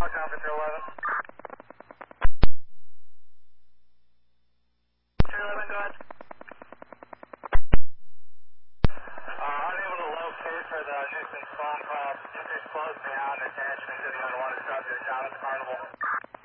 Conference 11. 211, go ahead. Unable to locate for the nuisance phone call. Just exposed beyond attachment to the unwanted subject out of the carnival.